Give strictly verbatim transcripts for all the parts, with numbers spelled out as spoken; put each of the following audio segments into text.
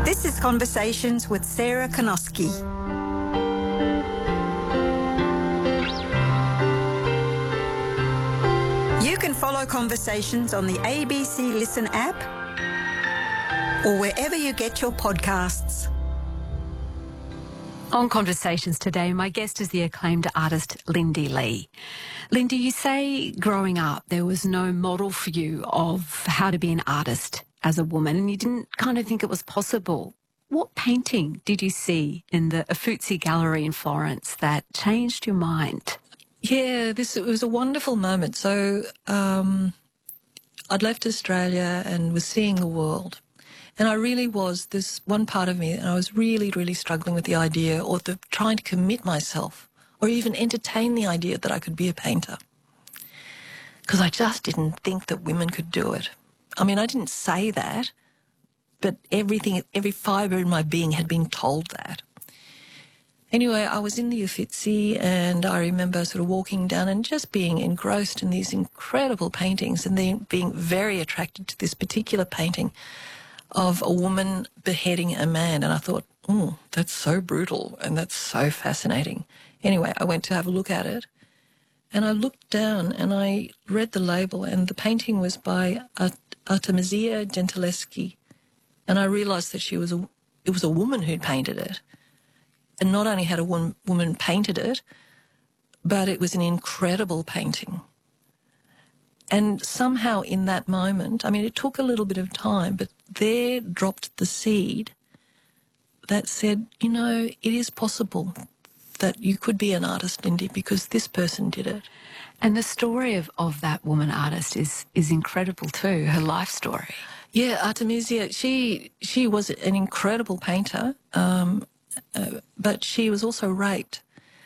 This is Conversations with Sarah Konoski. You can follow Conversations on the A B C Listen app or wherever you get your podcasts. On Conversations today, my guest is the acclaimed artist Lindy Lee. Lindy, you say growing up there was no model for you of how to be an artist as a woman, and you didn't kind of think it was possible. What painting did you see in the Uffizi Gallery in Florence that changed your mind? Yeah, this it was a wonderful moment. So um, I'd left Australia and was seeing the world. And I really was, this one part of me, and I was really, really struggling with the idea or the trying to commit myself or even entertain the idea that I could be a painter. Because I just didn't think that women could do it. I mean, I didn't say that, but everything, every fibre in my being had been told that. Anyway, I was in the Uffizi and I remember sort of walking down and just being engrossed in these incredible paintings and then being very attracted to this particular painting of a woman beheading a man. And I thought, oh, that's so brutal and that's so fascinating. Anyway, I went to have a look at it and I looked down and I read the label and the painting was by Artemisia Gentileschi. And I realised that she was a, it was a woman who'd painted it. And not only had a one, woman painted it, but it was an incredible painting. And somehow in that moment, I mean, it took a little bit of time, but there dropped the seed that said, you know, it is possible that you could be an artist, Lindy, because this person did it. And the story of, of that woman artist is is incredible too, her life story. Yeah, Artemisia, she, she was an incredible painter, um, uh, but she was also raped.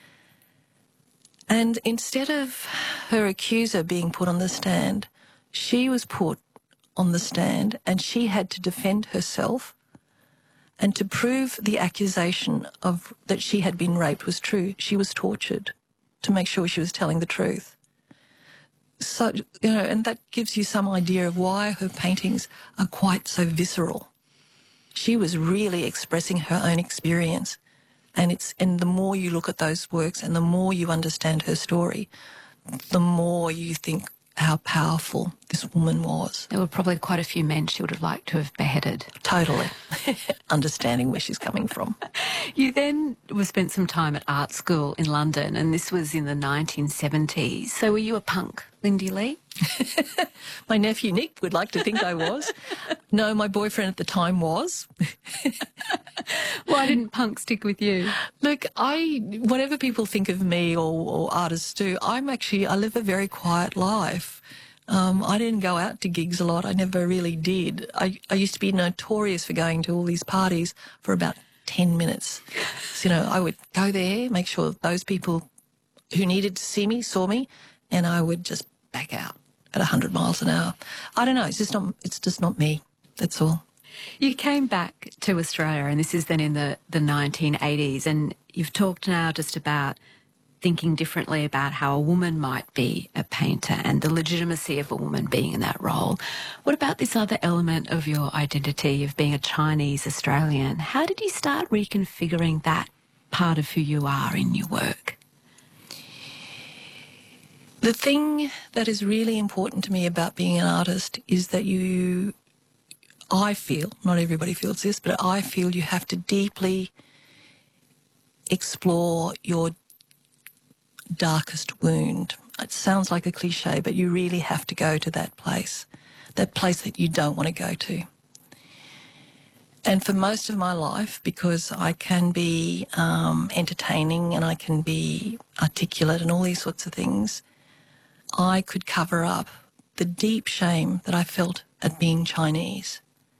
And instead of her accuser being put on the stand, she was put on the stand and she had to defend herself, and to prove the accusation of that she had been raped was true, she was tortured to make sure she was telling the truth. So, you know, and that gives you some idea of why her paintings are quite so visceral. She was really expressing her own experience. And it's and the more you look at those works and the more you understand her story, the more you think how powerful this woman was. There were probably quite a few men she would have liked to have beheaded. Totally. Understanding where she's coming from. You then spent some time at art school in London, and this was in the nineteen seventies. So were you a punk, Lindy Lee? My nephew Nick would like to think I was. No, my boyfriend at the time was. Why didn't punk stick with you? Look, I, whatever people think of me or, or artists do, I'm actually, I live a very quiet life. Um, I didn't go out to gigs a lot. I never really did. I, I used to be notorious for going to all these parties for about ten minutes. So, you know, I would go there, make sure those people who needed to see me saw me, and I would just back out at one hundred miles an hour. I don't know. It's just not, it's just not me. That's all. You came back to Australia, and this is then in the, the nineteen eighties, and you've talked now just about thinking differently about how a woman might be a painter and the legitimacy of a woman being in that role. What about this other element of your identity of being a Chinese Australian? How did you start reconfiguring that part of who you are in your work? The thing that is really important to me about being an artist is that you, I feel, not everybody feels this, but I feel you have to deeply explore your darkest wound. It sounds like a cliche, but you really have to go to that place, that place that you don't want to go to. And for most of my life, because I can be um, entertaining and I can be articulate and all these sorts of things, I could cover up the deep shame that I felt at being Chinese.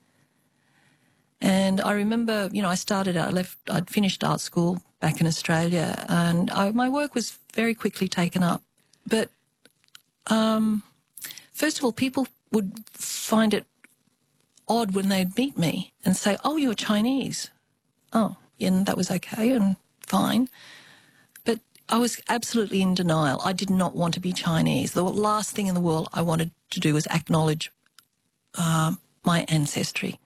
And I remember, you know, I started out, I left, I'd finished art school back in Australia, and I, my work was very quickly taken up. But um, first of all, people would find it odd when they'd meet me and say, oh, you're Chinese. Oh, yeah, and that was okay and fine. But I was absolutely in denial. I did not want to be Chinese. The last thing in the world I wanted to do was acknowledge uh, my ancestry.